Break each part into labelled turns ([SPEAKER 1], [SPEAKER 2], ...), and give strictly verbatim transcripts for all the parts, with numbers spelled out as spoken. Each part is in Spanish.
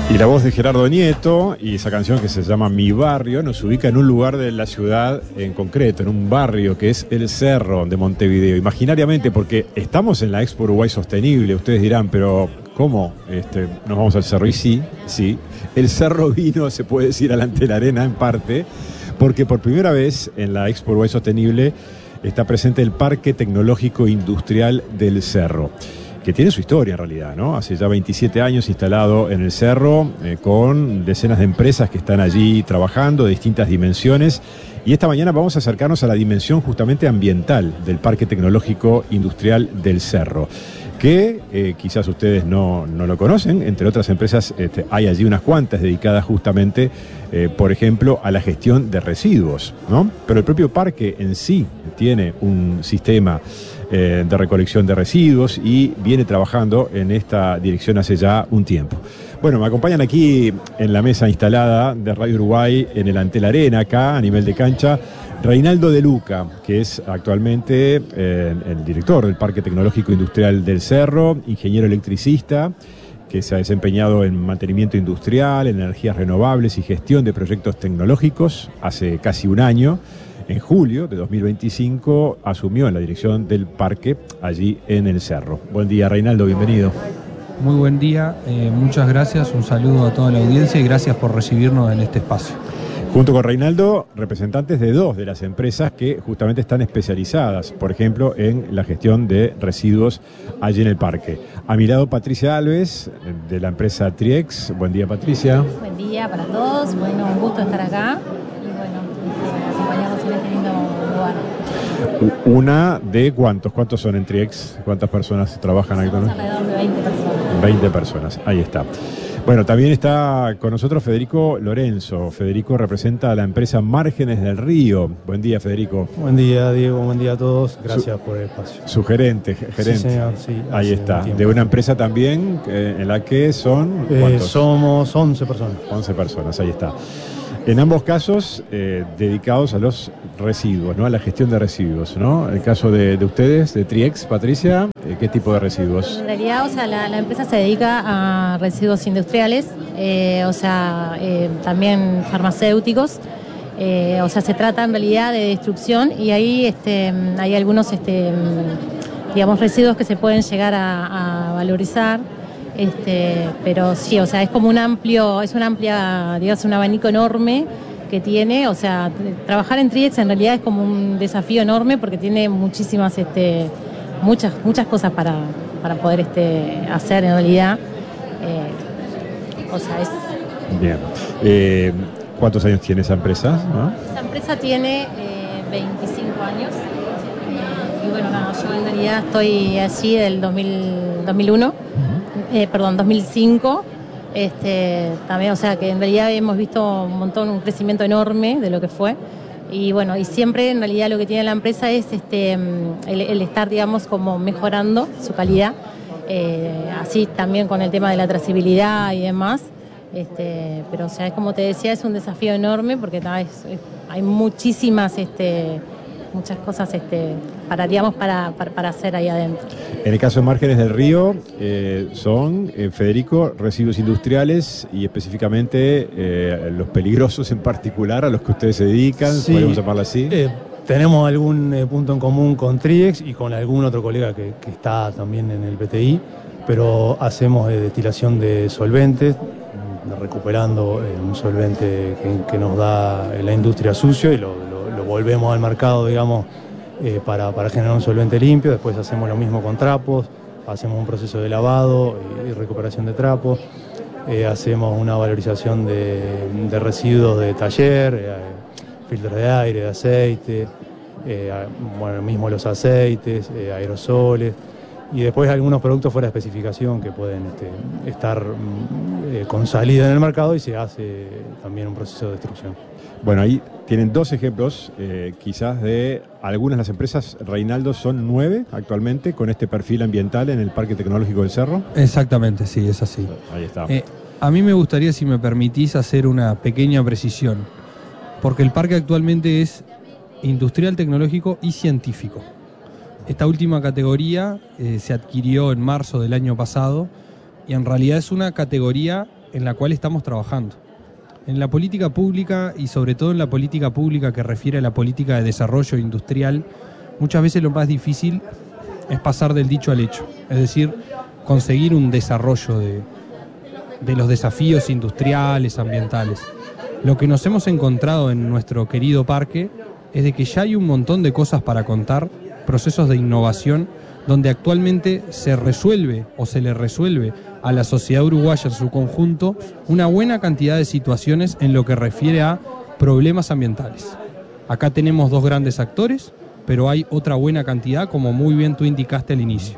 [SPEAKER 1] Y la voz de Gerardo Nieto y esa canción que se llama Mi Barrio nos ubica en un lugar de la ciudad en concreto, en un barrio que es El Cerro de Montevideo. Imaginariamente, porque estamos en la Expo Uruguay Sostenible, ustedes dirán, pero ¿cómo este, nos vamos al cerro? Y sí, sí, el cerro vino, se puede decir, ante la arena en parte, porque por primera vez en la Expo Uruguay Sostenible está presente el Parque Tecnológico Industrial del Cerro, que tiene su historia en realidad, ¿no? Hace ya veintisiete años instalado en el Cerro, eh, con decenas de empresas que están allí trabajando de distintas dimensiones. Y esta mañana vamos a acercarnos a la dimensión justamente ambiental del Parque Tecnológico Industrial del Cerro, que eh, quizás ustedes no, no lo conocen. Entre otras empresas este, hay allí unas cuantas dedicadas justamente, eh, por ejemplo, a la gestión de residuos, ¿no? Pero el propio parque en sí tiene un sistema eh, de recolección de residuos y viene trabajando en esta dirección hace ya un tiempo. Bueno, me acompañan aquí en la mesa instalada de Radio Uruguay en el Antel Arena, acá a nivel de cancha, Reinaldo De Luca, que es actualmente eh, el director del Parque Tecnológico Industrial del Cerro, ingeniero electricista, que se ha desempeñado en mantenimiento industrial, en energías renovables y gestión de proyectos tecnológicos hace casi un año. En julio de dos mil veinticinco asumió en la dirección del parque allí en el Cerro. Buen día, Reinaldo, bienvenido.
[SPEAKER 2] Muy buen día, eh, muchas gracias, un saludo a toda la audiencia y gracias por recibirnos en este espacio.
[SPEAKER 1] Junto con Reinaldo, representantes de dos de las empresas que justamente están especializadas, por ejemplo, en la gestión de residuos allí en el parque. A mi lado, Patricia Alves, de la empresa Triex. Buen día, Patricia.
[SPEAKER 3] Buen día para todos, bueno, un gusto estar acá y bueno, acompañarnos en este lindo lugar.
[SPEAKER 1] Una de cuántos, ¿cuántos son en Triex? ¿Cuántas personas trabajan
[SPEAKER 3] Somos
[SPEAKER 1] actualmente?
[SPEAKER 3] alrededor de veinte personas.
[SPEAKER 1] veinte personas, ahí está. Bueno, también está con nosotros Federico Lorenzo. Federico representa a la empresa Márgenes del Río. Buen día, Federico.
[SPEAKER 4] Buen día, Diego. Buen día a todos. Gracias su, por el espacio.
[SPEAKER 1] Su gerente. gerente.
[SPEAKER 4] Sí, señor. Sí,
[SPEAKER 1] ahí está. De una empresa también eh, en la que son...
[SPEAKER 4] Eh, somos once personas.
[SPEAKER 1] once personas, ahí está. En ambos casos, eh, dedicados a los residuos, ¿no? A la gestión de residuos, ¿no? El caso de, de ustedes, de Triex, Patricia, eh, ¿qué tipo de residuos?
[SPEAKER 3] En realidad, o sea, la, la empresa se dedica a residuos industriales, eh, o sea, eh, también farmacéuticos. Eh, o sea, se trata en realidad de destrucción y ahí este, hay algunos, este, digamos, residuos que se pueden llegar a, a valorizar. Este, pero sí, o sea, es como un amplio, es una amplia, digamos, un abanico enorme que tiene, o sea, trabajar en Triex en realidad es como un desafío enorme porque tiene muchísimas, este, muchas, muchas cosas para, para poder este, hacer en realidad. Eh, o sea, es...
[SPEAKER 1] Bien. Eh, ¿Cuántos años tiene esa empresa? ¿No?
[SPEAKER 3] Esa empresa tiene eh, veinticinco años. Eh, y bueno, no, yo en realidad estoy allí del dos mil uno. Eh, perdón, dos mil cinco, este, también, o sea que en realidad hemos visto un montón, un crecimiento enorme de lo que fue y bueno, y siempre en realidad lo que tiene la empresa es este, el, el estar, digamos, como mejorando su calidad, eh, así también con el tema de la trazabilidad y demás, este, pero o sea, es como te decía, es un desafío enorme porque es, es, hay muchísimas... Este, muchas cosas este, para, digamos, para, para, para hacer ahí adentro.
[SPEAKER 1] En el caso de Márgenes del Río, eh, son, eh, Federico, residuos industriales y específicamente eh, los peligrosos en particular a los que ustedes se dedican, sí, podemos llamarlo así.
[SPEAKER 4] Eh, tenemos algún eh, punto en común con Triex y con algún otro colega que, que está también en el P T I, pero hacemos eh, destilación de solventes, recuperando eh, un solvente que, que nos da la industria sucio y lo lo volvemos al mercado, digamos, eh, para, para generar un solvente limpio. Después hacemos lo mismo con trapos, hacemos un proceso de lavado y, y recuperación de trapos, eh, hacemos una valorización de, de residuos de taller, eh, filtros de aire, de aceite, eh, bueno, mismo los aceites, eh, aerosoles, y después algunos productos fuera de especificación que pueden este, estar eh, con salida en el mercado y se hace también un proceso de destrucción.
[SPEAKER 1] Bueno, ahí tienen dos ejemplos, eh, quizás de algunas de las empresas. Reinaldo, son nueve actualmente con este perfil ambiental en el Parque Tecnológico del Cerro.
[SPEAKER 2] Exactamente, sí, es así.
[SPEAKER 1] Ahí está.
[SPEAKER 2] Eh, a mí me gustaría, si me permitís, hacer una pequeña precisión, porque el parque actualmente es industrial, tecnológico y científico. Esta última categoría eh, se adquirió en marzo del año pasado y en realidad es una categoría en la cual estamos trabajando. En la política pública y sobre todo en la política pública que refiere a la política de desarrollo industrial, muchas veces lo más difícil es pasar del dicho al hecho, es decir, conseguir un desarrollo de, de los desafíos industriales, ambientales. Lo que nos hemos encontrado en nuestro querido parque es de que ya hay un montón de cosas para contar, procesos de innovación, donde actualmente se resuelve o se le resuelve a la sociedad uruguaya en su conjunto una buena cantidad de situaciones en lo que refiere a problemas ambientales. Acá tenemos dos grandes actores, pero hay otra buena cantidad, como muy bien tú indicaste al inicio.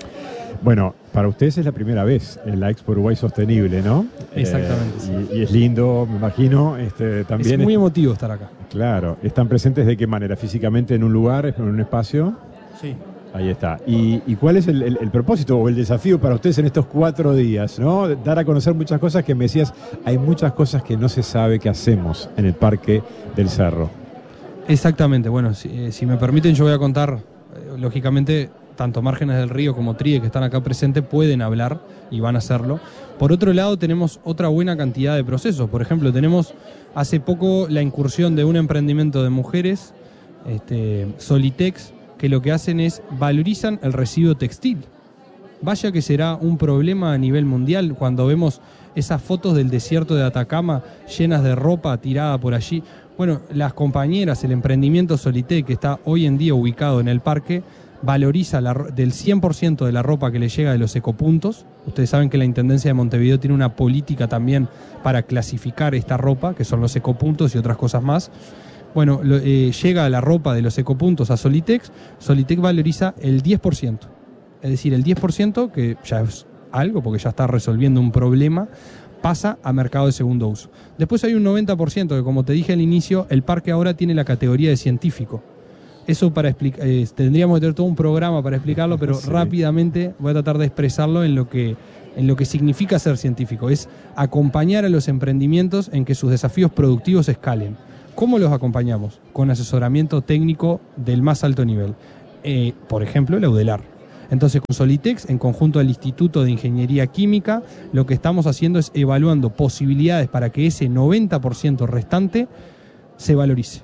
[SPEAKER 1] Bueno, para ustedes es la primera vez en la Expo Uruguay Sostenible, ¿no?
[SPEAKER 2] Exactamente.
[SPEAKER 1] Eh, y, y es lindo, me imagino. Este, también
[SPEAKER 2] es muy
[SPEAKER 1] es,
[SPEAKER 2] emotivo estar acá.
[SPEAKER 1] Claro. ¿Están presentes de qué manera? ¿Físicamente en un lugar, en un espacio?
[SPEAKER 4] Sí.
[SPEAKER 1] Ahí está. ¿Y, y cuál es el, el, el propósito o el desafío para ustedes en estos cuatro días, ¿no? Dar a conocer muchas cosas que me decías, hay muchas cosas que no se sabe que hacemos en el Parque del Cerro.
[SPEAKER 2] Exactamente. Bueno, si, eh, si me permiten, yo voy a contar, eh, lógicamente, tanto Márgenes del Río como Trie, que están acá presentes, pueden hablar y van a hacerlo. Por otro lado, tenemos otra buena cantidad de procesos. Por ejemplo, tenemos hace poco la incursión de un emprendimiento de mujeres, este, Solitex, que lo que hacen es valorizan el residuo textil. Vaya que será un problema a nivel mundial cuando vemos esas fotos del desierto de Atacama llenas de ropa tirada por allí. Bueno, las compañeras, el emprendimiento Solitex, que está hoy en día ubicado en el parque, valoriza la, del cien por ciento de la ropa que le llega de los ecopuntos. Ustedes saben que la Intendencia de Montevideo tiene una política también para clasificar esta ropa, que son los ecopuntos y otras cosas más. Bueno, lo, eh, llega la ropa de los ecopuntos a Solitex. Solitex valoriza el diez por ciento. Es decir, el diez por ciento, que ya es algo, porque ya está resolviendo un problema, pasa a mercado de segundo uso. Después hay un noventa por ciento que, como te dije al inicio, el parque ahora tiene la categoría de científico. Eso para explicar, eh, tendríamos que tener todo un programa para explicarlo, pero sí. Rápidamente voy a tratar de expresarlo en lo que, en lo que significa ser científico. Es acompañar a los emprendimientos en que sus desafíos productivos escalen. ¿Cómo los acompañamos? Con asesoramiento técnico del más alto nivel. Eh, por ejemplo, el Eudelar. Entonces, con Solitex, en conjunto al Instituto de Ingeniería Química, lo que estamos haciendo es evaluando posibilidades para que ese noventa por ciento restante se valorice.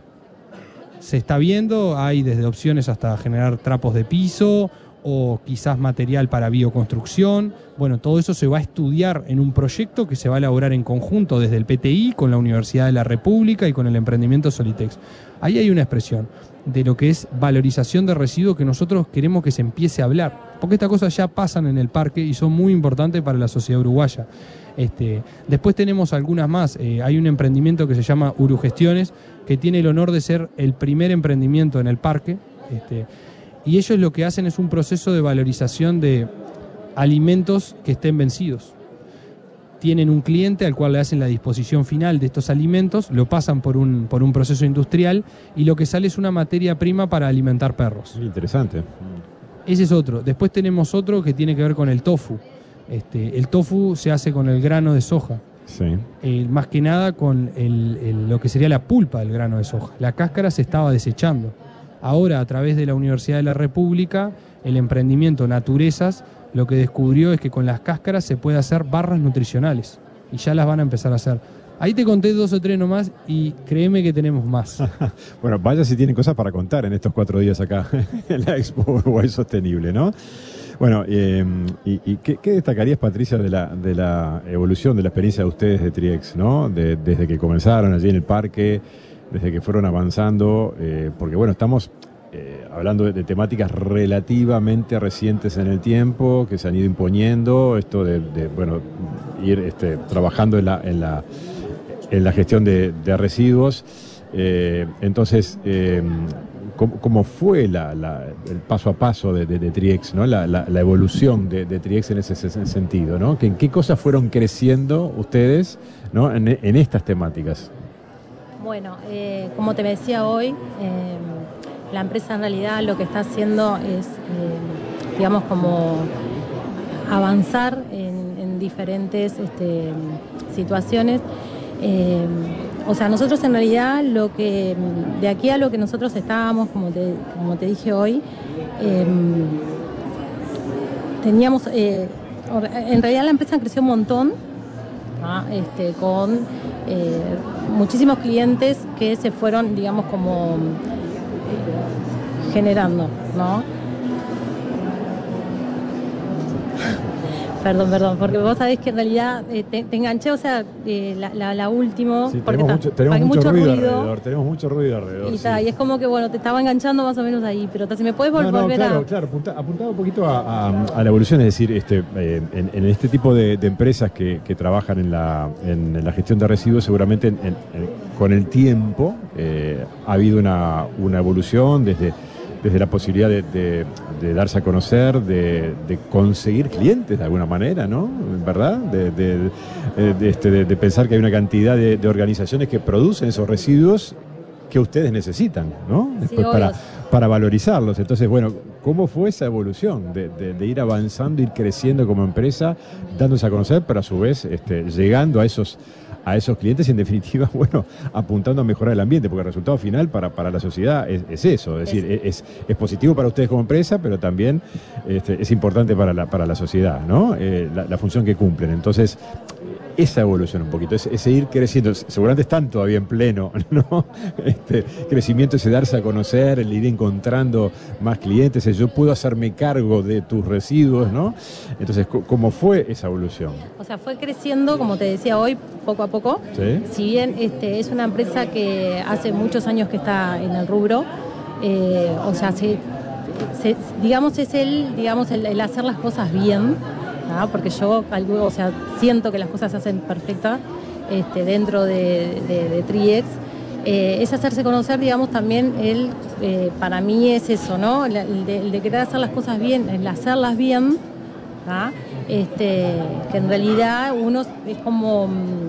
[SPEAKER 2] Se está viendo, hay desde opciones hasta generar trapos de piso o quizás material para bioconstrucción. Bueno, todo eso se va a estudiar en un proyecto que se va a elaborar en conjunto desde el P T I, con la Universidad de la República y con el emprendimiento Solitex. Ahí hay una expresión de lo que es valorización de residuos que nosotros queremos que se empiece a hablar, porque estas cosas ya pasan en el parque y son muy importantes para la sociedad uruguaya. Este, después tenemos algunas más. Eh, hay un emprendimiento que se llama Urugestiones, que tiene el honor de ser el primer emprendimiento en el parque, este, y ellos lo que hacen es un proceso de valorización de alimentos que estén vencidos. Tienen un cliente al cual le hacen la disposición final de estos alimentos, lo pasan por un, por un proceso industrial y lo que sale es una materia prima para alimentar perros.
[SPEAKER 1] Interesante.
[SPEAKER 2] Ese es otro. Después tenemos otro que tiene que ver con el tofu. Este, el tofu se hace con el grano de soja.
[SPEAKER 1] Sí.
[SPEAKER 2] Eh, más que nada con el, el, lo que sería la pulpa del grano de soja. La cáscara se estaba desechando. Ahora, a través de la Universidad de la República, el emprendimiento Naturezas lo que descubrió es que con las cáscaras se puede hacer barras nutricionales. Y ya las van a empezar a hacer. Ahí te conté dos o tres nomás y créeme que tenemos más.
[SPEAKER 1] Bueno, vaya si tienen cosas para contar en estos cuatro días acá en la Expo Uruguay Sostenible, ¿no? Bueno, eh, ¿y, y qué, qué destacarías, Patricia, de la, de la evolución, de la experiencia de ustedes de Triex, ¿no? De, desde que comenzaron allí en el parque, desde que fueron avanzando, eh, porque bueno, estamos eh, hablando de, de temáticas relativamente recientes en el tiempo, que se han ido imponiendo, esto de, de bueno, ir este, trabajando en la, en la, en la gestión de, de residuos. Eh, entonces, eh, ¿cómo, cómo fue la, la, el paso a paso de, de, de Triex, ¿no? la, la, la evolución de, de Triex en ese, ese sentido, ¿no? ¿En qué cosas fueron creciendo ustedes, ¿no? en, en estas temáticas?
[SPEAKER 3] Bueno, eh, como te decía hoy, eh, la empresa en realidad lo que está haciendo es, eh, digamos, como avanzar en, en diferentes este, situaciones. Eh, o sea, nosotros en realidad lo que, de aquí a lo que nosotros estábamos, como te, como te dije hoy, eh, teníamos, eh, en realidad la empresa creció un montón. ¿ah? este, con eh, muchísimos clientes que se fueron, digamos, como eh, generando, ¿no? Perdón, perdón, porque vos sabés que en realidad eh, te, te enganché, o sea, eh, la, la, la última...
[SPEAKER 1] Sí,
[SPEAKER 3] porque
[SPEAKER 1] tenemos
[SPEAKER 3] ta,
[SPEAKER 1] mucho, tenemos mucho,
[SPEAKER 3] mucho
[SPEAKER 1] ruido,
[SPEAKER 3] ruido
[SPEAKER 1] alrededor, tenemos mucho ruido alrededor.
[SPEAKER 3] Y,
[SPEAKER 1] sí.
[SPEAKER 3] ta, y es como que, bueno, te estaba enganchando más o menos ahí, pero ta, si me puedes vol
[SPEAKER 1] no, no,
[SPEAKER 3] volver
[SPEAKER 1] claro,
[SPEAKER 3] a...
[SPEAKER 1] Claro, apunta, apuntaba un poquito a, a, a la evolución, es decir, este, eh, en, en este tipo de, de empresas que, que trabajan en la, en, en la gestión de residuos, seguramente en, en, en, con el tiempo eh, ha habido una, una evolución desde... desde la posibilidad de, de, de darse a conocer, de, de conseguir clientes de alguna manera, ¿no? ¿Verdad? De, de, de, este, de, de pensar que hay una cantidad de, de organizaciones que producen esos residuos que ustedes necesitan, ¿no?
[SPEAKER 3] Sí,
[SPEAKER 1] Después para,
[SPEAKER 3] obvio.
[SPEAKER 1] para valorizarlos. Entonces, bueno, ¿cómo fue esa evolución de, de, de ir avanzando, ir creciendo como empresa, dándose a conocer, pero a su vez este, llegando a esos... a esos clientes y en definitiva, bueno, apuntando a mejorar el ambiente, porque el resultado final para, para la sociedad es, es eso, es decir, es, es positivo para ustedes como empresa, pero también este, es importante para la, para la sociedad, ¿no? Eh, la, la función que cumplen. Entonces, esa evolución un poquito, ese, ese ir creciendo, seguramente están todavía en pleno, ¿no? Este crecimiento, ese darse a conocer, el ir encontrando más clientes, el yo puedo hacerme cargo de tus residuos, ¿no? Entonces, ¿cómo fue esa evolución?
[SPEAKER 3] O sea, fue creciendo, como te decía hoy, poco a poco.
[SPEAKER 1] ¿Sí?
[SPEAKER 3] Si bien este, es una empresa que hace muchos años que está en el rubro, eh, o sea, se, se, digamos, es el, digamos, el, el hacer las cosas bien, ¿no? Porque yo calculo, o sea, siento que las cosas se hacen perfectas este, dentro de, de, de Triex. Eh, es hacerse conocer, digamos, también el, eh, para mí es eso, ¿no? El, el, de, el de querer hacer las cosas bien, el hacerlas bien, ¿no? Este, que en realidad uno es como...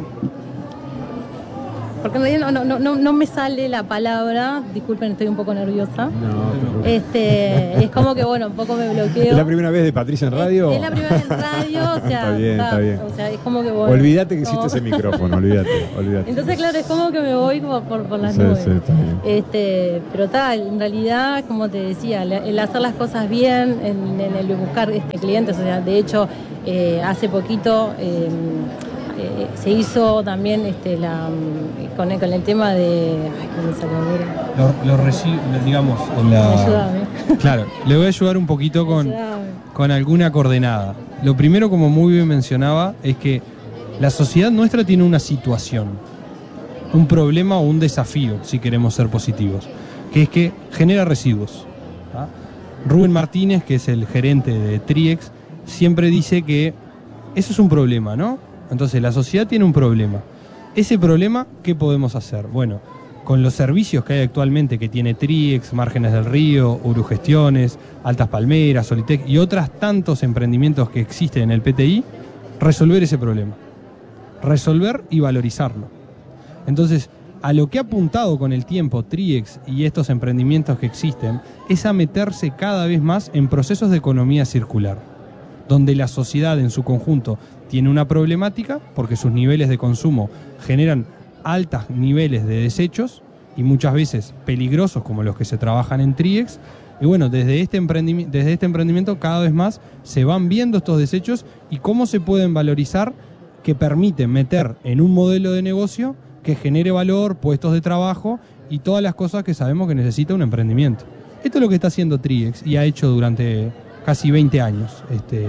[SPEAKER 3] Porque en realidad no, no, no, no me sale la palabra, disculpen, estoy un poco nerviosa.
[SPEAKER 1] No,
[SPEAKER 3] este, es como que, bueno, un poco me bloqueo.
[SPEAKER 1] ¿Es la primera vez de Patricia en radio?
[SPEAKER 3] Es, es la primera vez en radio, o sea,
[SPEAKER 1] está bien,
[SPEAKER 3] está,
[SPEAKER 1] está bien.
[SPEAKER 3] O sea, es como que bueno,
[SPEAKER 1] olvídate que existe
[SPEAKER 3] no.
[SPEAKER 1] ese micrófono, olvídate, olvídate.
[SPEAKER 3] Entonces, claro, es como que me voy como por, por las
[SPEAKER 1] sí,
[SPEAKER 3] nubes.
[SPEAKER 1] Sí, está bien.
[SPEAKER 3] Este, pero tal, en realidad, como te decía, el hacer las cosas bien, en, en el buscar este, clientes, o sea, de hecho, eh, hace poquito eh, eh, se hizo también este, la, con, el, con el tema de... Ay, ¿cómo me salió? Mira.
[SPEAKER 2] Los lo reci- digamos, en la...
[SPEAKER 3] Ayúdame.
[SPEAKER 2] Claro, le voy a ayudar un poquito con,
[SPEAKER 3] Ayúdame.
[SPEAKER 2] con alguna coordenada. Lo primero, como muy bien mencionaba, es que la sociedad nuestra tiene una situación, un problema o un desafío, si queremos ser positivos, que es que genera residuos. ¿tá? Rubén Martínez, que es el gerente de Triex, siempre dice que eso es un problema, ¿no? Entonces, la sociedad tiene un problema. Ese problema, ¿qué podemos hacer? Bueno, con los servicios que hay actualmente que tiene Triex, Márgenes del Río, Urugestiones, Altas Palmeras, Solitec y otros tantos emprendimientos que existen en el P T I, resolver ese problema. Resolver y valorizarlo. Entonces, a lo que ha apuntado con el tiempo Triex y estos emprendimientos que existen es a meterse cada vez más en procesos de economía circular, donde la sociedad en su conjunto tiene una problemática porque sus niveles de consumo generan altos niveles de desechos y muchas veces peligrosos como los que se trabajan en Triex. Y bueno, desde este, emprendimi- desde este emprendimiento cada vez más se van viendo estos desechos y cómo se pueden valorizar, que permiten meter en un modelo de negocio que genere valor, puestos de trabajo y todas las cosas que sabemos que necesita un emprendimiento. Esto es lo que está haciendo Triex y ha hecho durante casi veinte años. Este,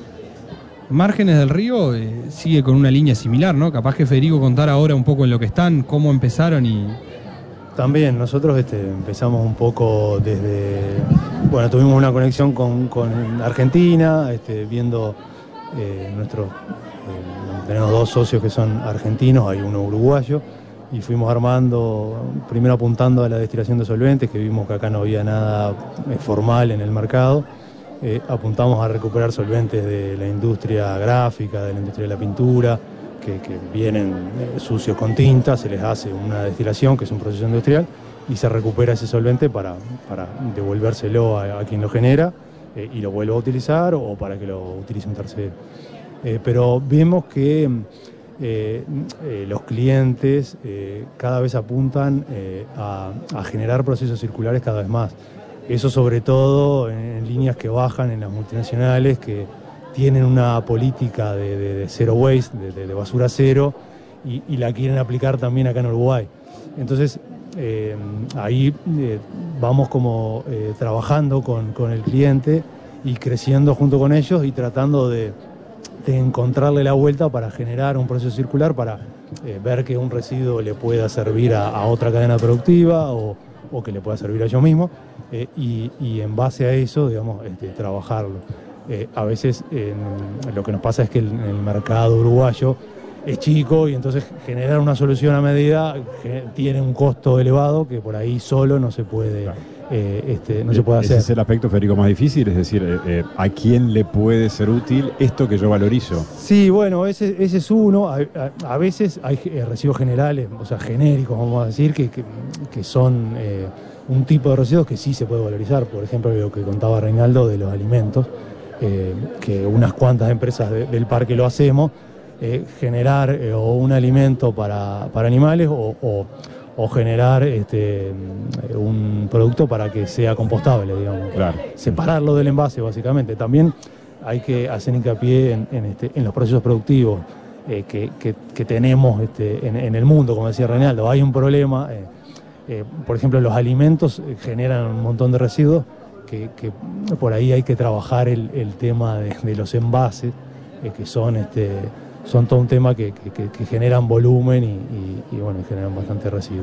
[SPEAKER 2] Márgenes del Río eh, sigue con una línea similar, ¿no? Capaz que Federico contara ahora un poco en lo que están, cómo empezaron y...
[SPEAKER 4] También nosotros este, empezamos un poco desde... Bueno, tuvimos una conexión con, con Argentina, este, viendo eh, nuestros... Eh, tenemos dos socios que son argentinos, hay uno uruguayo, y fuimos armando, primero apuntando a la destilación de solventes, que vimos que acá no había nada eh, formal en el mercado. Eh, apuntamos a recuperar solventes de la industria gráfica, de la industria de la pintura, que, que vienen eh, sucios con tinta, se les hace una destilación, que es un proceso industrial, y se recupera ese solvente para, para devolvérselo a, a quien lo genera eh, y lo vuelva a utilizar o para que lo utilice un tercero. Eh, pero vemos que eh, eh, los clientes eh, cada vez apuntan eh, a, a generar procesos circulares cada vez más. Eso sobre todo en, en líneas que bajan en las multinacionales, que tienen una política de, de, de zero waste, de, de, de basura cero, y, y la quieren aplicar también acá en Uruguay. Entonces, eh, ahí eh, vamos como eh, trabajando con, con el cliente y creciendo junto con ellos y tratando de, de encontrarle la vuelta para generar un proceso circular, para eh, ver que un residuo le pueda servir a, a otra cadena productiva o, o que le pueda servir a ellos mismos, eh, y, y en base a eso, digamos, este, trabajarlo. Eh, a veces eh, lo que nos pasa es que el, el mercado uruguayo es chico y entonces generar una solución a medida tiene un costo elevado que por ahí solo no se puede, claro. eh, este, no se puede hacer.
[SPEAKER 1] Ese es el aspecto, Federico, más difícil, es decir, eh, eh, ¿a quién le puede ser útil esto que yo valorizo?
[SPEAKER 4] Sí, bueno, ese, ese es uno. A, a, a veces hay eh, residuos generales, o sea, genéricos, vamos a decir, que, que, que son eh, un tipo de residuos que sí se puede valorizar. Por ejemplo, lo que contaba Reinaldo de los alimentos, eh, que unas cuantas empresas de, del parque lo hacemos. Eh, generar eh, o un alimento para, para animales o, o, o generar este, un producto para que sea compostable, digamos.
[SPEAKER 1] Claro.
[SPEAKER 4] Separarlo del envase, básicamente. También hay que hacer hincapié en, en, este, en los procesos productivos eh, que, que, que tenemos este, en, en el mundo, como decía Reinaldo. Hay un problema, eh, eh, por ejemplo, los alimentos generan un montón de residuos que, que por ahí hay que trabajar el, el tema de, de los envases, eh, que son... este son todo un tema que, que, que generan volumen y, y, y bueno, generan bastante residuo.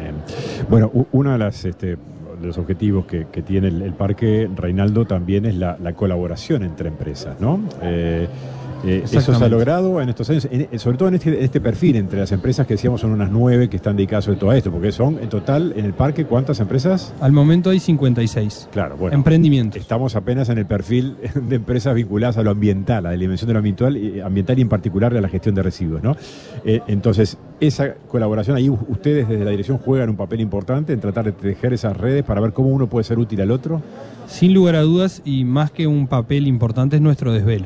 [SPEAKER 1] Eh, bueno, uno de, las, este, de los objetivos que, que tiene el, el parque, Reinaldo, también es la, la colaboración entre empresas, ¿no? Eh, eh, eso se ha logrado en estos años, en, sobre todo en este, en este perfil entre las empresas que decíamos son unas nueve que están dedicadas sobre todo a esto, porque son en total en el parque, ¿cuántas empresas?
[SPEAKER 2] Al momento hay cincuenta y seis.
[SPEAKER 1] Claro, bueno.
[SPEAKER 2] Emprendimientos.
[SPEAKER 1] Estamos apenas en el perfil de empresas vinculadas a lo ambiental, a la dimensión de lo ambiental, ambiental y en particular a la gestión de residuos, ¿no? Eh, entonces, esa colaboración, ahí ustedes desde la dirección juegan un papel importante en tratar de tejer esas redes para ver cómo uno puede ser útil al otro.
[SPEAKER 2] Sin lugar a dudas, y más que un papel importante es nuestro desvelo.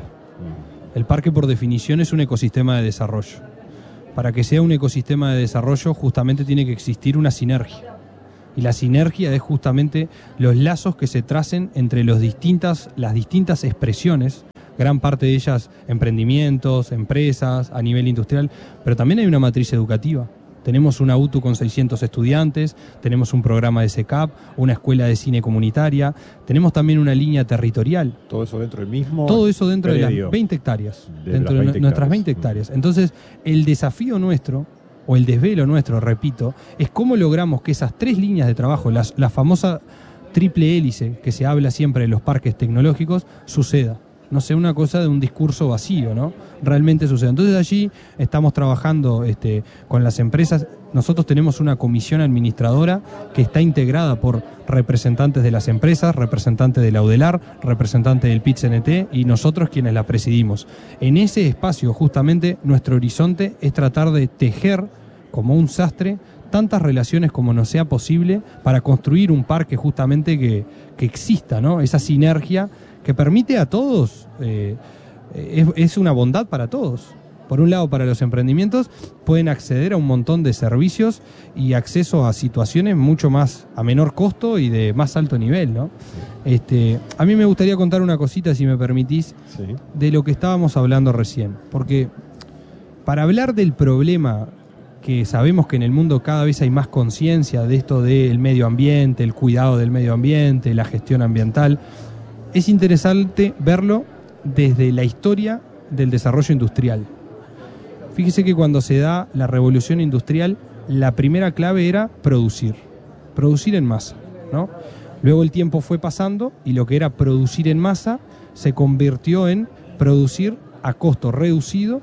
[SPEAKER 2] El parque, por definición, es un ecosistema de desarrollo. Para que sea un ecosistema de desarrollo, justamente tiene que existir una sinergia. Y la sinergia es justamente los lazos que se tracen entre los distintas, las distintas expresiones, gran parte de ellas emprendimientos, empresas, a nivel industrial, pero también hay una matriz educativa. Tenemos una U T U con seiscientos estudiantes, tenemos un programa de S E C A P, una escuela de cine comunitaria, tenemos también una línea territorial.
[SPEAKER 1] ¿Todo eso dentro del mismo?
[SPEAKER 2] Todo eso dentro predio, de las veinte hectáreas, de dentro de veinte nuestras veinte hectáreas. Entonces, el desafío nuestro, o el desvelo nuestro, repito, es cómo logramos que esas tres líneas de trabajo, las, la famosa triple hélice que se habla siempre en los parques tecnológicos, suceda. No sé, una cosa de un discurso vacío, ¿no? Realmente sucede. Entonces allí estamos trabajando este, con las empresas. Nosotros tenemos una comisión administradora que está integrada por representantes de las empresas, representantes de la UDELAR, representantes del P I T C N T y nosotros quienes la presidimos. En ese espacio, justamente, nuestro horizonte es tratar de tejer, como un sastre, tantas relaciones como nos sea posible para construir un parque justamente que, que exista, ¿no? Esa sinergia que permite a todos, eh, es, es una bondad para todos. Por un lado, para los emprendimientos, pueden acceder a un montón de servicios y acceso a situaciones mucho más, a menor costo y de más alto nivel, ¿no? Sí. Este, a mí me gustaría contar una cosita, si me permitís, sí, de lo que estábamos hablando recién. Porque para hablar del problema, que sabemos que en el mundo cada vez hay más conciencia de esto del medio ambiente, el cuidado del medio ambiente, la gestión ambiental, es interesante verlo desde la historia del desarrollo industrial. Fíjese que cuando se da la revolución industrial, la primera clave era producir, producir en masa, ¿no? Luego el tiempo fue pasando y lo que era producir en masa se convirtió en producir a costo reducido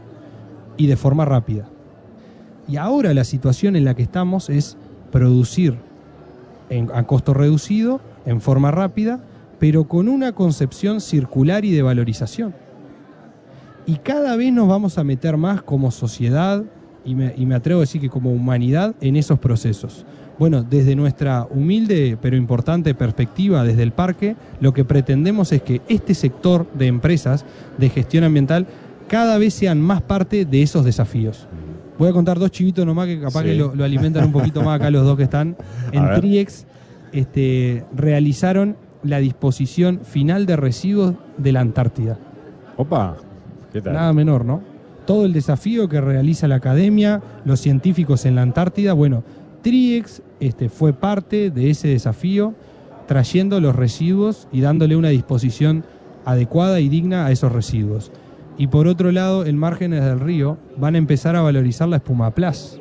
[SPEAKER 2] y de forma rápida. Y ahora la situación en la que estamos es producir en, a costo reducido, en forma rápida, pero con una concepción circular y de valorización. Y cada vez nos vamos a meter más como sociedad, y me, y me atrevo a decir que como humanidad, en esos procesos. Bueno, desde nuestra humilde pero importante perspectiva desde el parque, lo que pretendemos es que este sector de empresas de gestión ambiental cada vez sean más parte de esos desafíos. Voy a contar dos chivitos nomás que capaz sí. que lo, lo alimentan un poquito más acá los dos que están. En Triex este, realizaron la disposición final de residuos de la Antártida.
[SPEAKER 1] Opa, ¿qué tal?
[SPEAKER 2] Nada menor, ¿no? Todo el desafío que realiza la academia, los científicos en la Antártida. Bueno, Triex este, fue parte de ese desafío, trayendo los residuos y dándole una disposición adecuada y digna a esos residuos. Y por otro lado, en Márgenes del Río van a empezar a valorizar la espumaplas.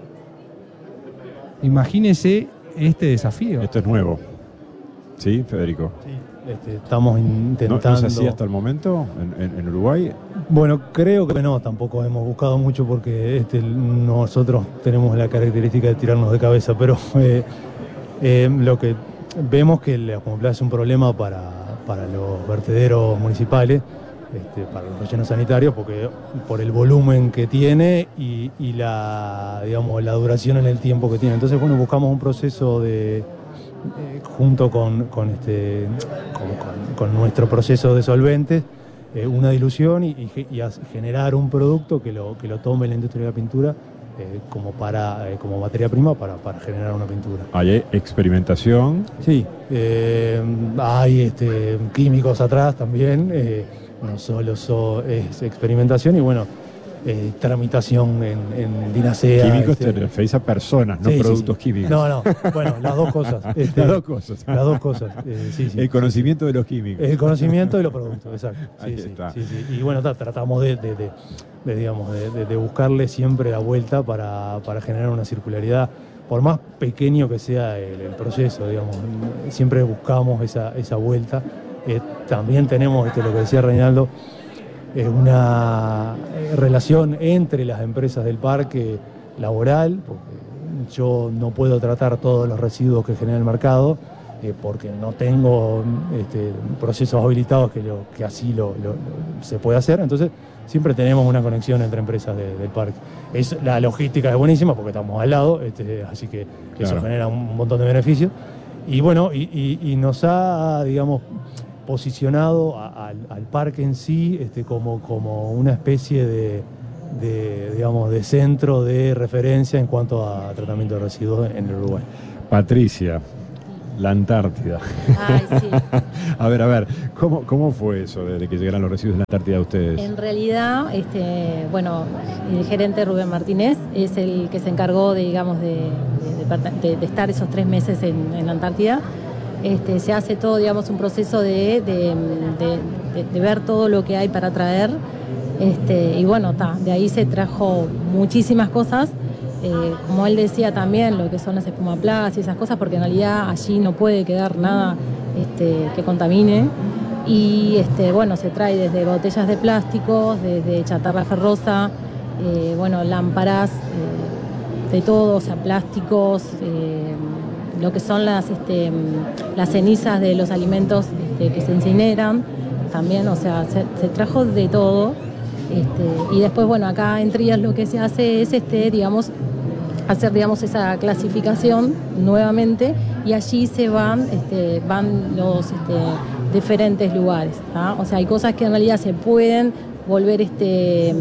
[SPEAKER 2] Imagínese este desafío.
[SPEAKER 1] Esto es nuevo. ¿Sí, Federico?
[SPEAKER 4] Sí, este, estamos intentando...
[SPEAKER 1] ¿No, ¿No es así hasta el momento en, en, en Uruguay?
[SPEAKER 4] Bueno, creo que no, tampoco hemos buscado mucho porque este, nosotros tenemos la característica de tirarnos de cabeza, pero eh, eh, lo que vemos que la espumaplas es un problema para, para los vertederos municipales, este, para los rellenos sanitarios, porque por el volumen que tiene y, y la, digamos, la duración en el tiempo que tiene. Entonces, bueno, buscamos un proceso de... Eh, junto con, con, este, con, con, con nuestro proceso de solventes, eh, una dilución y, y, y generar un producto que lo, que lo tome la industria de la pintura eh, como, para, eh, como materia prima para, para generar una pintura.
[SPEAKER 1] ¿Hay experimentación?
[SPEAKER 4] Sí, eh, hay este, químicos atrás también, eh, no solo so, es experimentación y bueno, Eh, tramitación en, en Dinasea.
[SPEAKER 1] Químicos
[SPEAKER 4] este,
[SPEAKER 1] te referís a personas, no
[SPEAKER 4] sí,
[SPEAKER 1] productos
[SPEAKER 4] sí, sí.
[SPEAKER 1] químicos.
[SPEAKER 4] No, no, bueno, las dos cosas. Este,
[SPEAKER 1] las dos cosas.
[SPEAKER 4] Las dos cosas, eh, sí, sí.
[SPEAKER 1] El conocimiento de los químicos.
[SPEAKER 4] El conocimiento de los productos, exacto. Sí,
[SPEAKER 1] Ahí
[SPEAKER 4] sí,
[SPEAKER 1] está.
[SPEAKER 4] sí, sí. Y bueno, ta, tratamos de, de, de, de, digamos, de, de, de buscarle siempre la vuelta para, para generar una circularidad, por más pequeño que sea el, el proceso, digamos, siempre buscamos esa, esa vuelta. Eh, también tenemos, este, lo que decía Reinaldo, es una relación entre las empresas del parque laboral, porque yo no puedo tratar todos los residuos que genera el mercado, eh, porque no tengo este, procesos habilitados que, lo, que así lo, lo, lo, se puede hacer. Entonces siempre tenemos una conexión entre empresas de, del parque. Es, la logística es buenísima porque estamos al lado, este, así que eso claro. genera un montón de beneficios. Y bueno, y, y, y nos ha, digamos, posicionado a, a, al parque en sí este, como, como una especie de, de, digamos, de centro de referencia en cuanto a tratamiento de residuos en el Uruguay.
[SPEAKER 1] Patricia, la Antártida.
[SPEAKER 3] Ay, sí.
[SPEAKER 1] A ver, a ver, ¿cómo, cómo fue eso de que llegaran los residuos de la Antártida a ustedes?
[SPEAKER 3] En realidad, este, bueno, el gerente Rubén Martínez es el que se encargó de, digamos, de, de, de, de estar esos tres meses en, en la Antártida. Este, se hace todo, digamos, un proceso de, de, de, de, de ver todo lo que hay para traer. Este, y bueno, ta, de ahí se trajo muchísimas cosas. Eh, como él decía también, lo que son las espumaplas y esas cosas, porque en realidad allí no puede quedar nada este, que contamine. Y este, bueno, se trae desde botellas de plásticos, desde chatarra ferrosa, eh, bueno, lámparas, eh, de todo, o sea, plásticos, eh, lo que son las, este, las cenizas de los alimentos este, que se incineran, también, o sea, se, se trajo de todo. Este, y después, bueno, acá en Trías lo que se hace es, este, digamos, hacer, digamos, esa clasificación nuevamente y allí se van, este, van los este, diferentes lugares, ¿tá? O sea, hay cosas que en realidad se pueden volver este,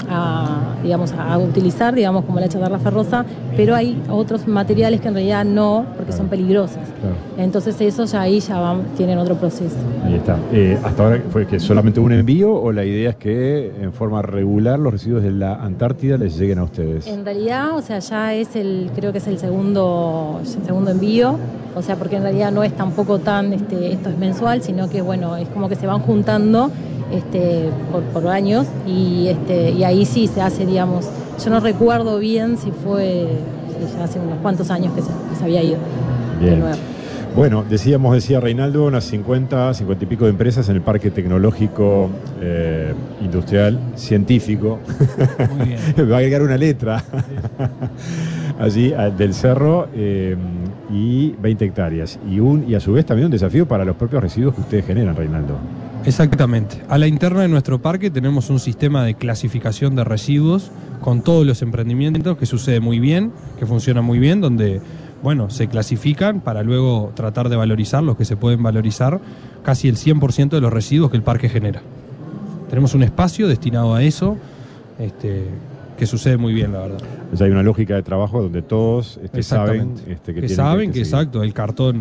[SPEAKER 3] a, digamos, a utilizar, digamos, como la chatarra ferrosa, pero hay otros materiales que en realidad no, porque claro. son peligrosos. Claro. Entonces esos ya ahí ya van, tienen otro proceso.
[SPEAKER 1] Ahí está. Eh, ¿Hasta ahora fue que solamente un envío o la idea es que en forma regular los residuos de la Antártida les lleguen a ustedes?
[SPEAKER 3] En realidad, o sea, ya es el, creo que es el segundo, el segundo envío, o sea, porque en realidad no es tampoco tan, este, esto es mensual, sino que bueno, es como que se van juntando Este, por, por años y, este, y ahí sí se hace, digamos, yo no recuerdo bien si fue si ya hace unos cuantos años que se, que se había ido.
[SPEAKER 1] Bien.
[SPEAKER 3] De nuevo.
[SPEAKER 1] Bueno, decíamos, decía Reinaldo, unas cincuenta, cincuenta y pico de empresas en el Parque Tecnológico eh, Industrial Científico. Muy bien. Va a agregar una letra. Allí del Cerro eh, y veinte hectáreas. Y, un, y a su vez también un desafío para los propios residuos que ustedes generan, Reinaldo.
[SPEAKER 2] Exactamente. A la interna de nuestro parque tenemos un sistema de clasificación de residuos con todos los emprendimientos que sucede muy bien, que funciona muy bien, donde, bueno, se clasifican para luego tratar de valorizar los que se pueden valorizar, casi el cien por ciento de los residuos que el parque genera. Tenemos un espacio destinado a eso, este, que sucede muy bien, la verdad.
[SPEAKER 1] O sea, hay una lógica de trabajo donde todos este, saben este,
[SPEAKER 2] que,
[SPEAKER 1] que,
[SPEAKER 2] saben que,
[SPEAKER 1] que
[SPEAKER 2] exacto, el cartón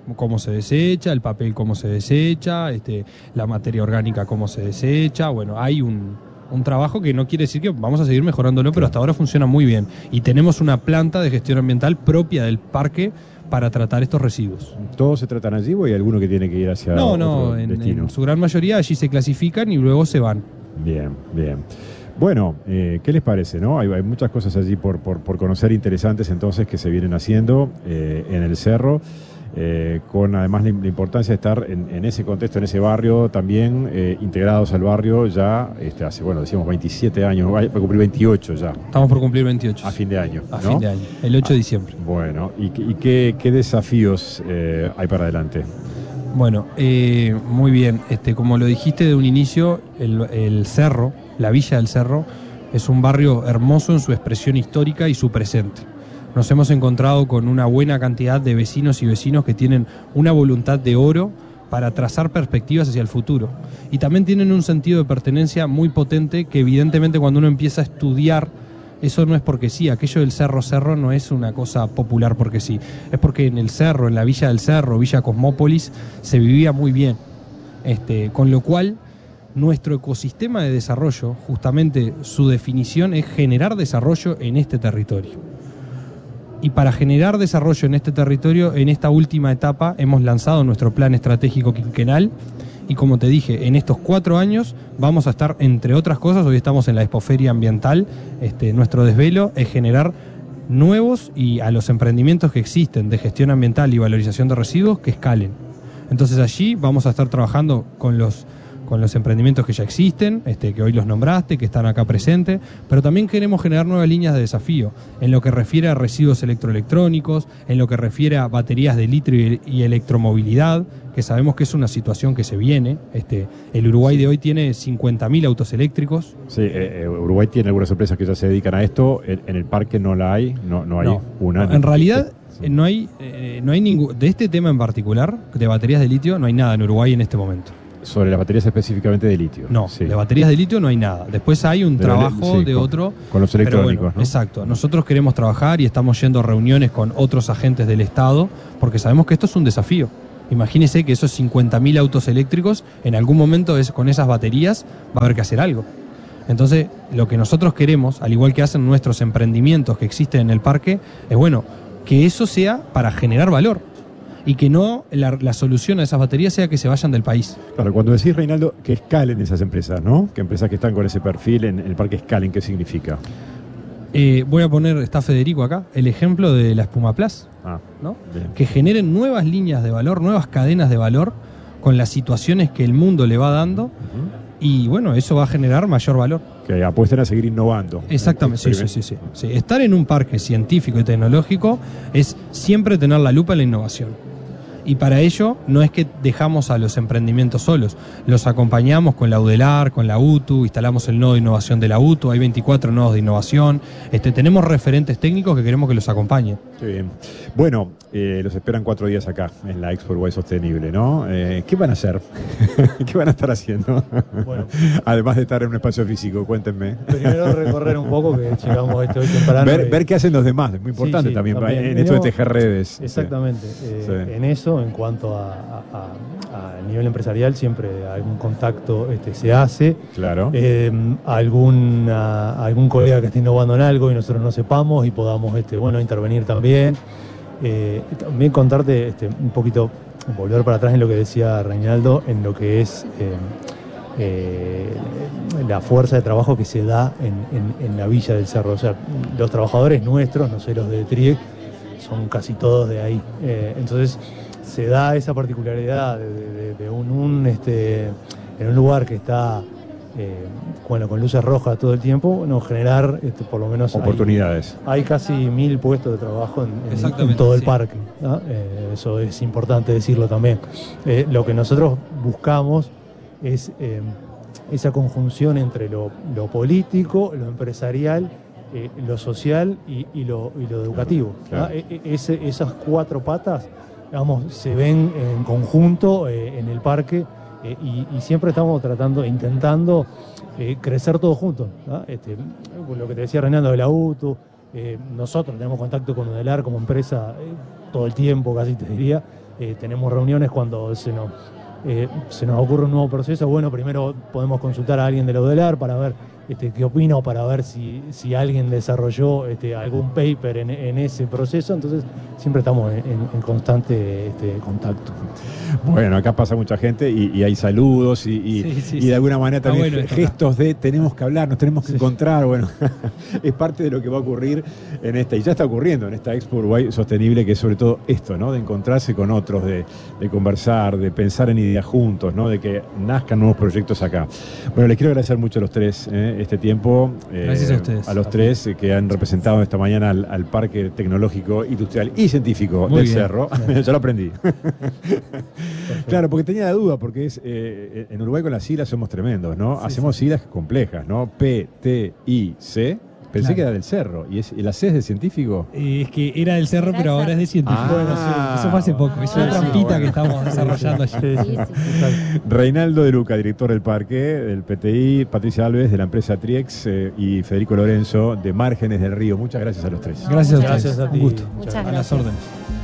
[SPEAKER 2] cómo se desecha, el papel cómo se desecha, este, la materia orgánica cómo se desecha. Bueno, hay un, un trabajo que no quiere decir que vamos a seguir mejorándolo, pero hasta ahora funciona muy bien. Y tenemos una planta de gestión ambiental propia del parque para tratar estos residuos.
[SPEAKER 1] ¿Todos se tratan allí o hay alguno que tiene que ir hacia
[SPEAKER 2] No,
[SPEAKER 1] otro
[SPEAKER 2] no, en,
[SPEAKER 1] destino?
[SPEAKER 2] en su gran mayoría allí se clasifican y luego se van.
[SPEAKER 1] Bien, bien. Bueno, eh, ¿qué les parece? ¿No? Hay, hay muchas cosas allí por, por, por conocer interesantes entonces que se vienen haciendo eh, en el cerro. Eh, con además la, la importancia de estar en, en ese contexto, en ese barrio, también eh, integrados al barrio ya este, hace, bueno, decíamos veintisiete años, va a cumplir veintiocho ya.
[SPEAKER 2] Estamos por cumplir veintiocho.
[SPEAKER 1] A fin de año.
[SPEAKER 2] A
[SPEAKER 1] ¿no?
[SPEAKER 2] fin de año, el ocho de diciembre.
[SPEAKER 1] Bueno, ¿y, y qué, qué desafíos eh, hay para adelante?
[SPEAKER 2] Bueno, eh, muy bien. Este, como lo dijiste de un inicio, el, el Cerro, la Villa del Cerro, es un barrio hermoso en su expresión histórica y su presente. Nos hemos encontrado con una buena cantidad de vecinos y vecinos que tienen una voluntad de oro para trazar perspectivas hacia el futuro. Y también tienen un sentido de pertenencia muy potente que evidentemente cuando uno empieza a estudiar, eso no es porque sí, aquello del Cerro Cerro no es una cosa popular porque sí. Es porque en el Cerro, en la Villa del Cerro, Villa Cosmópolis, se vivía muy bien. Este, con lo cual, nuestro ecosistema de desarrollo, justamente su definición es generar desarrollo en este territorio. Y para generar desarrollo en este territorio, en esta última etapa, hemos lanzado nuestro plan estratégico quinquenal. Y como te dije, en estos cuatro años vamos a estar, entre otras cosas, hoy estamos en la Expoferia Ambiental, este, nuestro desvelo es generar nuevos y a los emprendimientos que existen de gestión ambiental y valorización de residuos que escalen. Entonces allí vamos a estar trabajando con los con los emprendimientos que ya existen, este, que hoy los nombraste, que están acá presentes, pero también queremos generar nuevas líneas de desafío, en lo que refiere a residuos electroelectrónicos, en lo que refiere a baterías de litio y electromovilidad, que sabemos que es una situación que se viene. Este, el Uruguay de hoy tiene cincuenta mil autos eléctricos.
[SPEAKER 1] Sí, eh, Uruguay tiene algunas empresas que ya se dedican a esto, en, en el parque no la hay, no, no hay
[SPEAKER 2] No,
[SPEAKER 1] una.
[SPEAKER 2] no, en realidad sí. no hay, eh, no hay ningún, de este tema en particular, de baterías de litio, no hay nada en Uruguay en este momento.
[SPEAKER 1] Sobre las baterías específicamente de litio.
[SPEAKER 2] No,
[SPEAKER 1] sí.
[SPEAKER 2] de baterías de litio no hay nada. Después hay un
[SPEAKER 1] de
[SPEAKER 2] trabajo
[SPEAKER 1] sí,
[SPEAKER 2] de
[SPEAKER 1] con,
[SPEAKER 2] otro.
[SPEAKER 1] Con los electrónicos,
[SPEAKER 2] bueno,
[SPEAKER 1] ¿no?
[SPEAKER 2] Exacto. Nosotros queremos trabajar y estamos yendo a reuniones con otros agentes del Estado porque sabemos que esto es un desafío. Imagínese que esos cincuenta mil autos eléctricos, en algún momento es, con esas baterías va a haber que hacer algo. Entonces, lo que nosotros queremos, al igual que hacen nuestros emprendimientos que existen en el parque, es bueno, que eso sea para generar valor. Y que no la, la solución a esas baterías sea que se vayan del país.
[SPEAKER 1] Claro, cuando decís, Reinaldo, que escalen esas empresas, ¿no? Que empresas que están con ese perfil en, en el parque escalen, ¿qué significa?
[SPEAKER 2] Eh, voy a poner, está Federico acá, el ejemplo de la Espuma Plus,
[SPEAKER 1] ah,
[SPEAKER 2] ¿no?
[SPEAKER 1] Bien.
[SPEAKER 2] Que generen nuevas líneas de valor, nuevas cadenas de valor con las situaciones que el mundo le va dando. Uh-huh. Y bueno, eso va a generar mayor valor.
[SPEAKER 1] Que apuesten a seguir innovando.
[SPEAKER 2] Exactamente, sí, sí, sí, sí, sí. Estar en un parque científico y tecnológico es siempre tener la lupa en la innovación. Y para ello no es que dejamos a los emprendimientos solos, los acompañamos con la UDELAR, con la U T U, instalamos el nodo de innovación de la U T U, hay veinticuatro nodos de innovación, este, tenemos referentes técnicos que queremos que los acompañen.
[SPEAKER 1] Qué bien. Bueno, eh, los esperan cuatro días acá en la Expo Uruguay Sostenible, ¿no? Eh, ¿Qué van a hacer? ¿Qué van a estar haciendo? Bueno, además de estar en un espacio físico, cuéntenme.
[SPEAKER 4] Primero recorrer un poco, que llegamos esto hoy temprano.
[SPEAKER 1] Ver,
[SPEAKER 4] y...
[SPEAKER 1] ver qué hacen los demás, es muy importante sí, sí, también, también en esto de tejer redes.
[SPEAKER 4] Exactamente.
[SPEAKER 1] Sí.
[SPEAKER 4] Eh,
[SPEAKER 1] sí.
[SPEAKER 4] En eso, en cuanto a, a, a, a nivel empresarial, siempre algún contacto este, se hace.
[SPEAKER 1] Claro.
[SPEAKER 4] Eh, alguna, algún colega que esté innovando en algo y nosotros no sepamos y podamos este, bueno, intervenir también. Eh, también contarte este, un poquito, volver para atrás en lo que decía Reinaldo, en lo que es eh, eh, la fuerza de trabajo que se da en, en, en la Villa del Cerro. O sea, los trabajadores nuestros, no sé, los de TRIEC, son casi todos de ahí. Eh, entonces, se da esa particularidad de, de, de un, un este, en un lugar que está eh, bueno, con luces rojas todo el tiempo, bueno, generar este, por lo menos
[SPEAKER 1] oportunidades.
[SPEAKER 4] Hay, hay casi mil puestos de trabajo en, en, en todo el sí. parque, ¿no? Eh, eso es importante decirlo también. Eh, lo que nosotros buscamos es eh, esa conjunción entre lo, lo político, lo empresarial, eh, lo social y, y, lo, y lo educativo. Claro. ¿no? Ese, esas cuatro patas, digamos, se ven en conjunto eh, en el parque eh, y, y siempre estamos tratando, intentando eh, crecer todos juntos, ¿no? Este, lo que te decía Reinaldo de la U T U, eh, nosotros tenemos contacto con UDELAR como empresa eh, todo el tiempo, casi te diría, eh, tenemos reuniones cuando se nos, eh, se nos ocurre un nuevo proceso. Bueno, primero podemos consultar a alguien de la UDELAR para ver este, qué opina o para ver si, si alguien desarrolló este, algún paper en, en ese proceso. Entonces siempre estamos en, en constante este, contacto.
[SPEAKER 1] Bueno, acá pasa mucha gente y, y hay saludos y, y,
[SPEAKER 2] Sí, sí,
[SPEAKER 1] y
[SPEAKER 2] sí.
[SPEAKER 1] de alguna manera
[SPEAKER 2] Está
[SPEAKER 1] también
[SPEAKER 2] bueno esto
[SPEAKER 1] gestos de tenemos que hablar, nos tenemos que
[SPEAKER 4] Sí.
[SPEAKER 1] encontrar. Bueno, es parte de lo que va a ocurrir en esta, y ya está ocurriendo en esta Expo Uruguay Sostenible, que es sobre todo esto, ¿no? De encontrarse con otros, de, de conversar, de pensar en ideas juntos, ¿no? De que nazcan nuevos proyectos acá. Bueno, les quiero agradecer mucho a los tres ¿eh? este tiempo. eh,
[SPEAKER 2] Gracias a ustedes.
[SPEAKER 1] A los tres eh, que han representado esta mañana al, al Parque Tecnológico, Industrial y Científico
[SPEAKER 2] Muy
[SPEAKER 1] del
[SPEAKER 2] bien.
[SPEAKER 1] Cerro. Ya lo aprendí. Claro, porque tenía la duda, porque es eh, en Uruguay con las siglas somos tremendos, ¿no?
[SPEAKER 2] Sí,
[SPEAKER 1] Hacemos siglas complejas, ¿no? P, T, I, C. Pensé
[SPEAKER 2] Claro.
[SPEAKER 1] que era del Cerro. ¿Y, es, y la C es de científico?
[SPEAKER 2] Eh, es que era del cerro,
[SPEAKER 3] Era
[SPEAKER 2] pero
[SPEAKER 3] del
[SPEAKER 2] ahora es de científico.
[SPEAKER 1] Ah.
[SPEAKER 2] Bueno, sí, eso fue hace poco. Es
[SPEAKER 3] Ah,
[SPEAKER 2] una
[SPEAKER 3] sí,
[SPEAKER 2] trampita
[SPEAKER 1] bueno.
[SPEAKER 2] que estamos desarrollando allí.
[SPEAKER 4] Sí, sí,
[SPEAKER 3] Sí, sí.
[SPEAKER 4] exacto.
[SPEAKER 1] Reinaldo de Luca, director del parque, del P T I, Patricia Alves, de la empresa Triex, eh, y Federico Lorenzo, de Márgenes del Río. Muchas gracias a los tres.
[SPEAKER 2] Gracias a
[SPEAKER 3] Muchas
[SPEAKER 2] ustedes.
[SPEAKER 4] gracias a ti.
[SPEAKER 2] Un gusto.
[SPEAKER 4] Muchas
[SPEAKER 3] Muchas
[SPEAKER 2] A las
[SPEAKER 3] gracias.
[SPEAKER 2] órdenes.